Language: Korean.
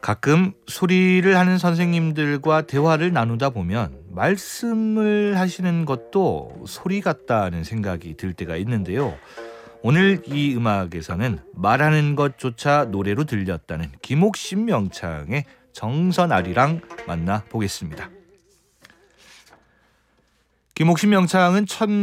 가끔 소리를 하는 선생님들과 대화를 나누다 보면 말씀을 하시는 것도 소리 같다는 생각이 들 때가 있는데요. 오늘 이 음악에서는 말하는 것조차 노래로 들렸다는 김옥신 명창의 정선아리랑 만나보겠습니다. 김옥신 명창은